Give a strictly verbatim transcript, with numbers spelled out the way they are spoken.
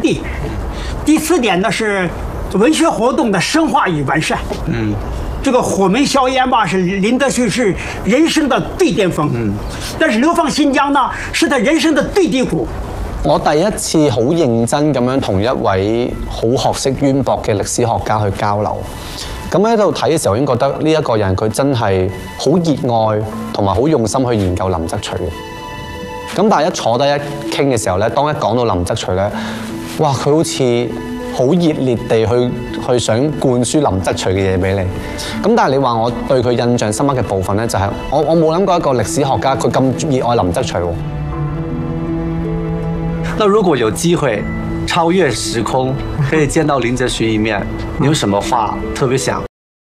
地。第四点呢是文学活动的深化与完善。嗯，这个火门硝烟吧是林则徐是人生的最巅峰。嗯，但是流放新疆呢是他人生的最低谷。 我第一次好認真咁樣同一位好學識淵博嘅歷史學家去交流。咁喺度睇嘅時候，已經覺得呢一個人佢真係好熱愛同埋好用心去研究林則徐嘅。咁但係一坐低一傾嘅時候咧，當一講到林則徐咧，哇！佢好似好熱烈地去去想灌輸林則徐嘅嘢俾你。咁但係你話我對佢印象深刻嘅部分咧，就係、是、我我冇諗過一個歷史學家佢咁熱愛林則徐喎。 那如果有機會超越時空，可以見到林則徐一面，你有什麼話特別想